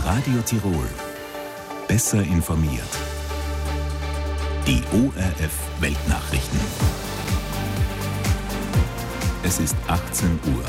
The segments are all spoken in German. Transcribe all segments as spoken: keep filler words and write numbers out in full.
Radio Tirol. Besser informiert. Die O R F Weltnachrichten. Es ist achtzehn Uhr.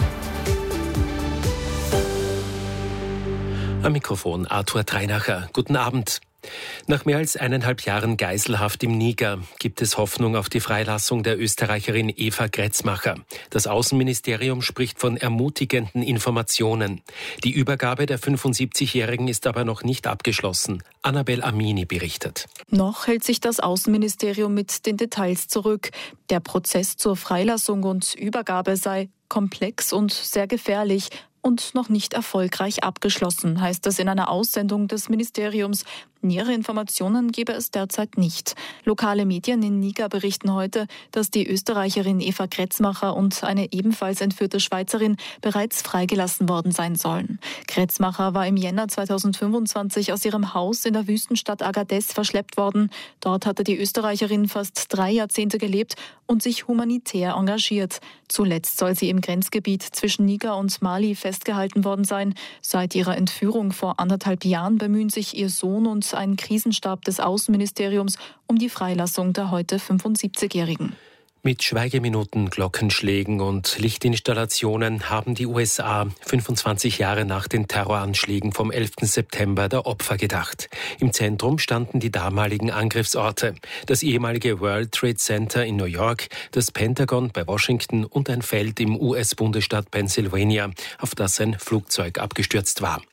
Am Mikrofon Arthur Treinacher. Guten Abend. Nach mehr als eineinhalb Jahren Geiselhaft im Niger gibt es Hoffnung auf die Freilassung der Österreicherin Eva Kretzmacher. Das Außenministerium spricht von ermutigenden Informationen. Die Übergabe der fünfundsiebzigjährigen ist aber noch nicht abgeschlossen. Annabel Amini berichtet. Noch hält sich das Außenministerium mit den Details zurück. Der Prozess zur Freilassung und Übergabe sei komplex und sehr gefährlich und noch nicht erfolgreich abgeschlossen, heißt es in einer Aussendung des Ministeriums. Nähere Informationen gebe es derzeit nicht. Lokale Medien in Niger berichten heute, dass die Österreicherin Eva Kretzmacher und eine ebenfalls entführte Schweizerin bereits freigelassen worden sein sollen. Kretzmacher war im Jänner zweitausendfünfundzwanzig aus ihrem Haus in der Wüstenstadt Agadez verschleppt worden. Dort hatte die Österreicherin fast drei Jahrzehnte gelebt und sich humanitär engagiert. Zuletzt soll sie im Grenzgebiet zwischen Niger und Mali festgehalten worden sein. Seit ihrer Entführung vor anderthalb Jahren bemühen sich ihr Sohn und ein Krisenstab des Außenministeriums um die Freilassung der heute fünfundsiebzigjährigen. Mit Schweigeminuten, Glockenschlägen und Lichtinstallationen haben die U S A fünfundzwanzig Jahre nach den Terroranschlägen vom elften September der Opfer gedacht. Im Zentrum standen die damaligen Angriffsorte: das ehemalige World Trade Center in New York, das Pentagon bei Washington und ein Feld im U S-Bundesstaat Pennsylvania, auf das ein Flugzeug abgestürzt war.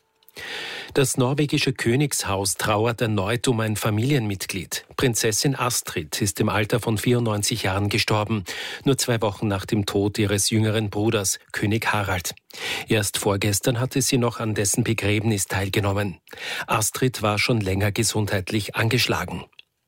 Das norwegische Königshaus trauert erneut um ein Familienmitglied. Prinzessin Astrid ist im Alter von vierundneunzig Jahren gestorben, nur zwei Wochen nach dem Tod ihres jüngeren Bruders, König Harald. Erst vorgestern hatte sie noch an dessen Begräbnis teilgenommen. Astrid war schon länger gesundheitlich angeschlagen.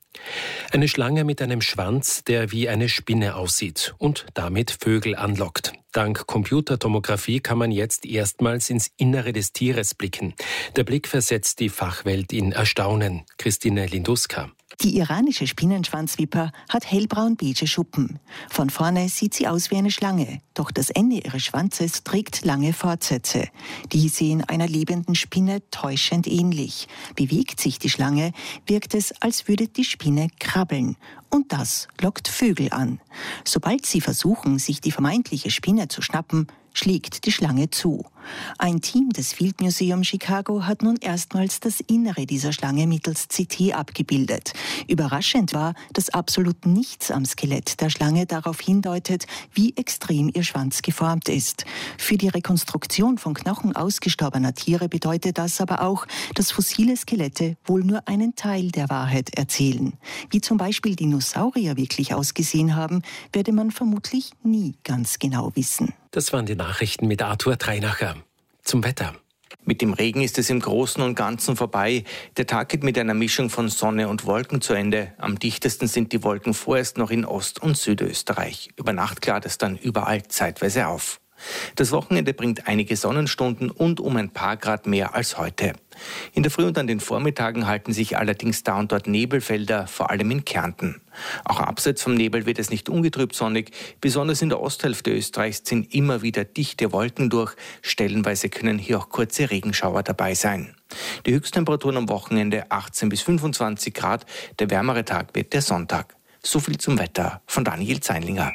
Eine Schlange mit einem Schwanz, der wie eine Spinne aussieht und damit Vögel anlockt. Dank Computertomographie kann man jetzt erstmals ins Innere des Tieres blicken. Der Blick versetzt die Fachwelt in Erstaunen. Christine Linduska. Die iranische Spinnenschwanzviper hat hellbraun-beige Schuppen. Von vorne sieht sie aus wie eine Schlange, doch das Ende ihres Schwanzes trägt lange Fortsätze. Die sehen einer lebenden Spinne täuschend ähnlich. Bewegt sich die Schlange, wirkt es, als würde die Spinne krabbeln. Und das lockt Vögel an. Sobald sie versuchen, sich die vermeintliche Spinne zu schnappen, schlägt die Schlange zu. Ein Team des Field Museum Chicago hat nun erstmals das Innere dieser Schlange mittels C T abgebildet. Überraschend war, dass absolut nichts am Skelett der Schlange darauf hindeutet, wie extrem ihr Schwanz geformt ist. Für die Rekonstruktion von Knochen ausgestorbener Tiere bedeutet das aber auch, dass fossile Skelette wohl nur einen Teil der Wahrheit erzählen. Wie zum Beispiel Dinosaurier wirklich ausgesehen haben, werde man vermutlich nie ganz genau wissen. Das waren die Nachrichten mit Arthur Treinacher. Zum Wetter. Mit dem Regen ist es im Großen und Ganzen vorbei. Der Tag geht mit einer Mischung von Sonne und Wolken zu Ende. Am dichtesten sind die Wolken vorerst noch in Ost- und Südösterreich. Über Nacht klart es dann überall zeitweise auf. Das Wochenende bringt einige Sonnenstunden und um ein paar Grad mehr als heute. In der Früh und an den Vormittagen halten sich allerdings da und dort Nebelfelder, vor allem in Kärnten. Auch abseits vom Nebel wird es nicht ungetrübt sonnig. Besonders in der Osthälfte Österreichs ziehen immer wieder dichte Wolken durch. Stellenweise können hier auch kurze Regenschauer dabei sein. Die Höchsttemperaturen am Wochenende achtzehn bis fünfundzwanzig Grad. Der wärmere Tag wird der Sonntag. So viel zum Wetter von Daniel Zeinlinger.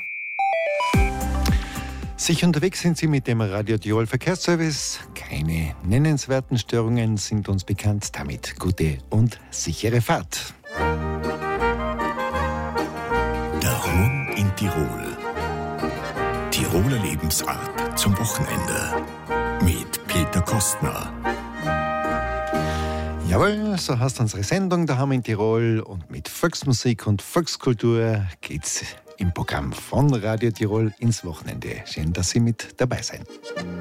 Sicher unterwegs sind Sie mit dem Radio Tirol Verkehrsservice. Keine nennenswerten Störungen sind uns bekannt. Damit gute und sichere Fahrt. Der Horn in Tirol. Tiroler Lebensart zum Wochenende. Mit Peter Kostner. Jawohl, so heißt unsere Sendung daheim in Tirol. Und mit Volksmusik und Volkskultur geht's im Programm von Radio Tirol ins Wochenende. Schön, dass Sie mit dabei sind.